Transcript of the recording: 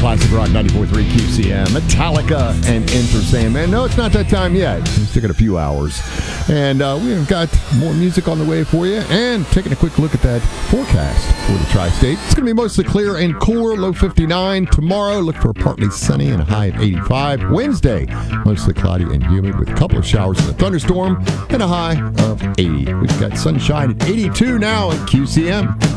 Classic Rock 94.3 QCM, Metallica and Enter Sandman. No, it's not that time yet. It's taking a few hours. And we've got more music on the way for you. And taking a quick look at that forecast for the Tri-State. It's going to be mostly clear and cooler, low 59. Tomorrow, look for partly sunny and a high of 85. Wednesday, mostly cloudy and humid with a couple of showers and a thunderstorm and a high of 80. We've got sunshine at 82 now at QCM.